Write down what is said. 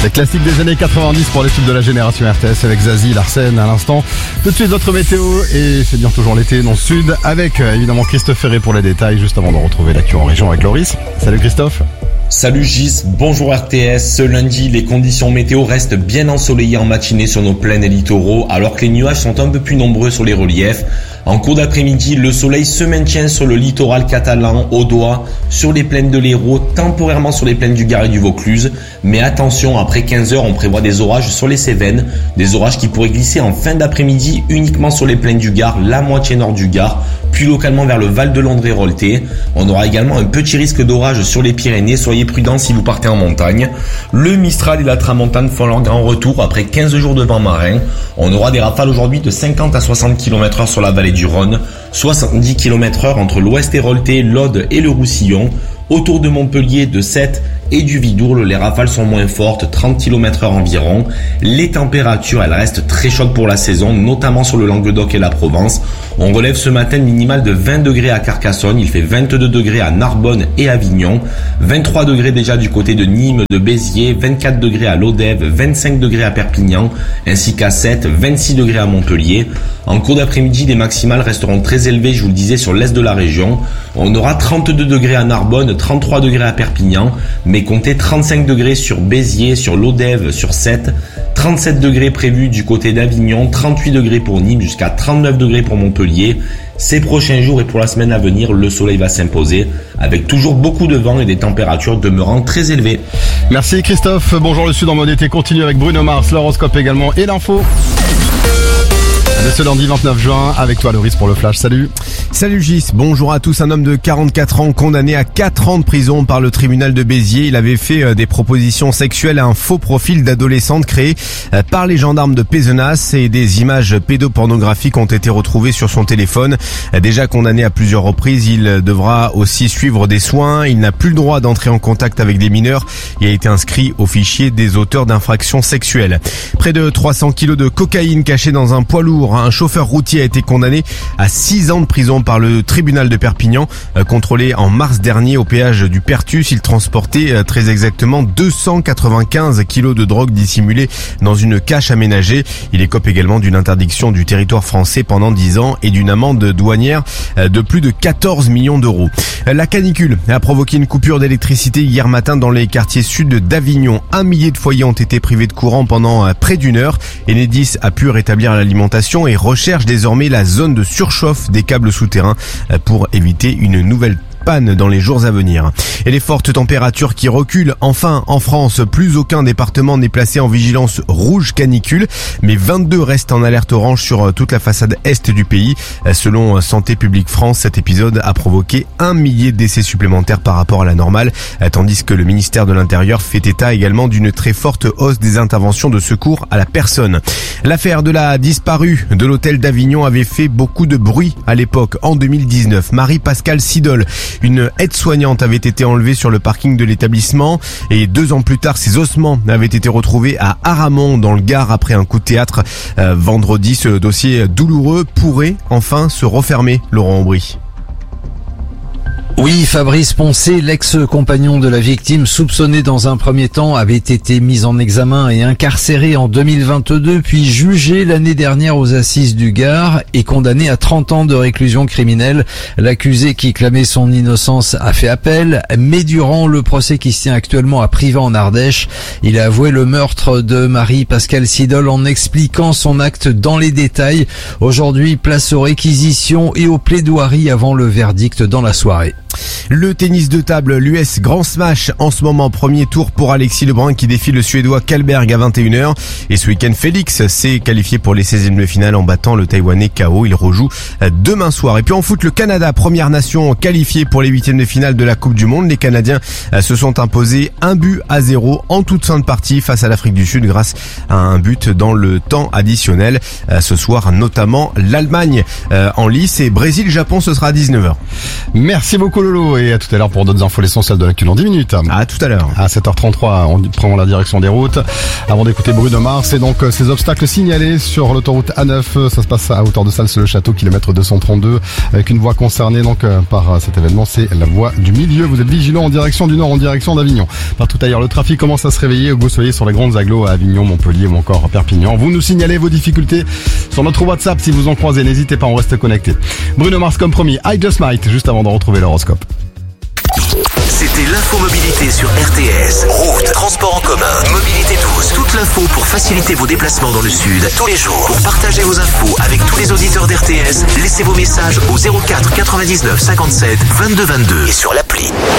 Les classiques des années 90 pour les tubes de la génération RTS avec Zazie, Larsen à l'instant. Tout de suite votre météo et c'est bien toujours l'été dans le sud avec évidemment Christophe Ferré pour les détails juste avant de retrouver l'actu en région avec Loris. Salut Christophe. Salut Gis, bonjour RTS. Ce lundi, les conditions météo restent bien ensoleillées en matinée sur nos plaines et littoraux, alors que les nuages sont un peu plus nombreux sur les reliefs. En cours d'après-midi, le soleil se maintient sur le littoral catalan, Audois, sur les plaines de l'Hérault, temporairement sur les plaines du Gard et du Vaucluse. Mais attention, après 15h, on prévoit des orages sur les Cévennes, des orages qui pourraient glisser en fin d'après-midi uniquement sur les plaines du Gard, la moitié nord du Gard, puis localement vers le Val de Londres et Rolté. On aura également un petit risque d'orage sur les Pyrénées, soyez prudents si vous partez en montagne. Le Mistral et la Tramontane font leur grand retour après 15 jours de vent marin. On aura des rafales aujourd'hui de 50 à 60 km/h sur la vallée du Rhône, 70 km/h entre l'Ouest et Rolté, l'Aude et le Roussillon. Autour de Montpellier, de Sète et du Vidourle, les rafales sont moins fortes, 30 km/h environ. Les températures, elles restent très chaudes pour la saison, notamment sur le Languedoc et la Provence. On relève ce matin minimal de 20 degrés à Carcassonne, il fait 22 degrés à Narbonne et Avignon, 23 degrés déjà du côté de Nîmes, de Béziers, 24 degrés à Lodève, 25 degrés à Perpignan, ainsi qu'à Sète, 26 degrés à Montpellier. En cours d'après-midi, les maximales resteront très élevées, je vous le disais, sur l'est de la région. On aura 32 degrés à Narbonne, 33 degrés à Perpignan, mais comptez 35 degrés sur Béziers, sur Lodève, sur Sète, 37 degrés prévus du côté d'Avignon, 38 degrés pour Nîmes, jusqu'à 39 degrés pour Montpellier. Ces prochains jours et pour la semaine à venir, le soleil va s'imposer, avec toujours beaucoup de vent et des températures demeurant très élevées. Merci Christophe, bonjour le sud en mode été, continue avec Bruno Mars, l'horoscope également et l'info. De ce lundi 29 juin, avec toi Loris pour le Flash, salut. Salut Gis, bonjour à tous. Un homme de 44 ans condamné à 4 ans de prison par le tribunal de Béziers. Il avait fait des propositions sexuelles à un faux profil d'adolescente créé par les gendarmes de Pézenas et des images pédopornographiques ont été retrouvées sur son téléphone. Déjà condamné à plusieurs reprises, il devra aussi suivre des soins. Il n'a plus le droit d'entrer en contact avec des mineurs et a été inscrit au fichier des auteurs d'infractions sexuelles. Près de 300 kilos de cocaïne cachée dans un poids lourd. Un chauffeur routier a été condamné à 6 ans de prison par le tribunal de Perpignan. Contrôlé en mars dernier au péage du Pertus, il transportait très exactement 295 kilos de drogue dissimulée dans une cache aménagée. Il écope également d'une interdiction du territoire français pendant 10 ans et d'une amende douanière de plus de 14 millions d'euros. La canicule a provoqué une coupure d'électricité hier matin dans les quartiers sud d'Avignon. 1 millier de foyers ont été privés de courant pendant près d'une heure. Enedis a pu rétablir l'alimentation et recherche désormais la zone de surchauffe des câbles souterrains pour éviter une nouvelle panne dans les jours à venir. Et les fortes températures qui reculent enfin en France. Plus aucun département n'est placé en vigilance rouge canicule, mais 22 restent en alerte orange sur toute la façade est du pays. Selon Santé publique France, cet épisode a provoqué 1 millier de décès supplémentaires par rapport à la normale, tandis que le ministère de l'Intérieur fait état également d'une très forte hausse des interventions de secours à la personne. L'affaire de la disparue de l'hôtel d'Avignon avait fait beaucoup de bruit à l'époque. En 2019, Marie-Pascale Sidol, une aide-soignante, avait été enlevée sur le parking de l'établissement et 2 ans plus tard, ses ossements avaient été retrouvés à Aramon dans le Gard après un coup de théâtre. Vendredi, ce dossier douloureux pourrait enfin se refermer, Laurent Aubry. Oui, Fabrice Poncet, l'ex-compagnon de la victime, soupçonné dans un premier temps, avait été mis en examen et incarcéré en 2022, puis jugé l'année dernière aux assises du Gard et condamné à 30 ans de réclusion criminelle. L'accusé qui clamait son innocence a fait appel, mais durant le procès qui se tient actuellement à Privas en Ardèche, il a avoué le meurtre de Marie-Pascale Sidol en expliquant son acte dans les détails. Aujourd'hui, place aux réquisitions et aux plaidoiries avant le verdict dans la soirée. Le tennis de table, l'US Grand Smash, en ce moment premier tour pour Alexis Lebrun qui défie le Suédois Kallberg à 21h. Et ce week-end, Félix s'est qualifié pour les 16e de finale en battant le Taïwanais KO. Il rejoue demain soir. Et puis en foot, le Canada, première nation qualifiée pour les 8e de finale de la Coupe du Monde. Les Canadiens se sont imposés 1-0 en toute fin de partie face à l'Afrique du Sud grâce à un but dans le temps additionnel. Ce soir, notamment l'Allemagne en lice et Brésil-Japon, ce sera à 19h. Merci beaucoup. Cololo et à tout à l'heure pour d'autres infos, l'essentiel de l'actu dans 10 minutes. À tout à l'heure. À 7h33, on prend la direction des routes. Avant d'écouter Bruno Mars, et donc ces obstacles signalés sur l'autoroute A9, ça se passe à hauteur de Salses-le-Château, kilomètre 232, avec une voie concernée donc par cet événement, c'est la voie du milieu. Vous êtes vigilants en direction du nord, en direction d'Avignon. Partout ailleurs, le trafic commence à se réveiller, que vous soyez sur les grandes agglos à Avignon, Montpellier ou encore Perpignan. Vous nous signalez vos difficultés sur notre WhatsApp si vous en croisez, n'hésitez pas, on reste connecté. Bruno Mars comme promis, I Just Might, juste avant de retrouver l'horoscope. C'était l'infomobilité sur RTS. Route, transport en commun, mobilité douce. Toute l'info pour faciliter vos déplacements dans le sud tous les jours. Pour partager vos infos avec tous les auditeurs d'RTS, laissez vos messages au 04 99 57 22 22 et sur l'appli.